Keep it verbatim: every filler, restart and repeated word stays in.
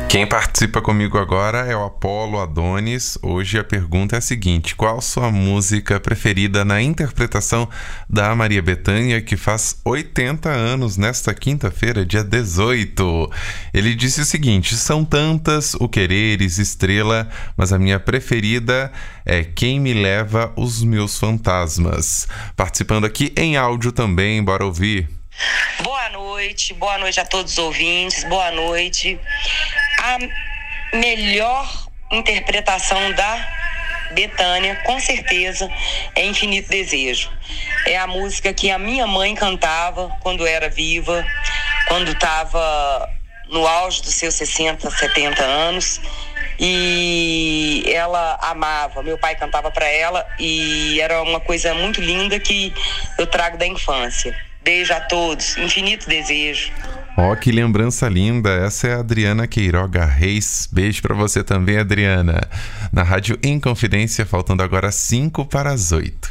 Quem participa comigo agora é o Apolo Adonis. Hoje a pergunta é a seguinte: qual sua música preferida na interpretação da Maria Bethânia, que faz oitenta anos nesta quinta-feira, dia dezoito? Ele disse o seguinte: são tantas, O Quereres, Estrela, mas a minha preferida é Quem Me Leva os Meus Fantasmas. Participando aqui em áudio também, bora ouvir. Boa noite, boa noite a todos os ouvintes, boa noite. A melhor interpretação da Bethânia, com certeza, é Infinito Desejo. É a música que a minha mãe cantava quando era viva, quando estava no auge dos seus sessenta, setenta anos. E ela amava, meu pai cantava para ela e era uma coisa muito linda que eu trago da infância. Beijo a todos, Infinito Desejo. Ó, oh, que lembrança linda. Essa é a Adriana Queiroga Reis. Beijo pra você também, Adriana. Na Rádio Inconfidência, faltando agora cinco para as oito.